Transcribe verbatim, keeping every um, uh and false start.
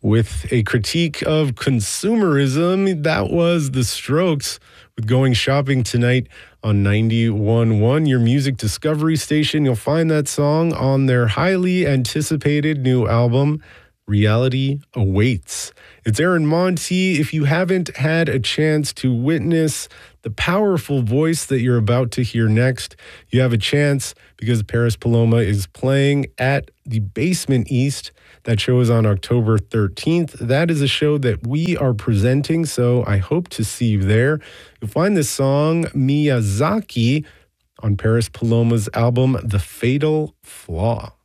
with a critique of consumerism. That was The Strokes with Going Shopping Tonight on ninety-one point one, your music discovery station. You'll find that song on their highly anticipated new album, Reality Awaits. It's Aaron Monti. If you haven't had a chance to witness the powerful voice that you're about to hear next, you have a chance because Paris Paloma is playing at the Basement East. That show is on October thirteenth. That is a show that we are presenting, so I hope to see you there. You'll find this song, Miyazaki, on Paris Paloma's album, The Fatal Flaw.